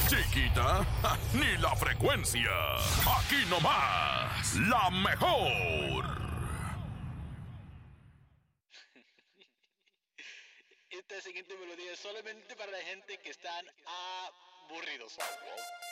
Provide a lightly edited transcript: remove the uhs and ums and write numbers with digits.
Chiquita, ni la frecuencia. Aquí nomás, la mejor. Esta siguiente melodía es solamente para la gente que están aburridos.